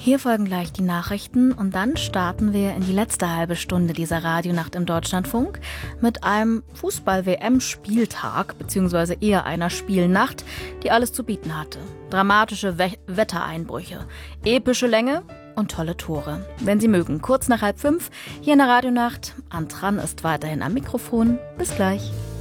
Hier folgen gleich die Nachrichten und dann starten wir in die letzte halbe Stunde dieser Radionacht im Deutschlandfunk mit einem Fußball-WM-Spieltag bzw. eher einer Spielnacht, die alles zu bieten hatte. Dramatische Wettereinbrüche, epische Länge und tolle Tore. Wenn Sie mögen, kurz nach 4:30 hier in der Radionacht. Antran ist weiterhin am Mikrofon. Bis gleich.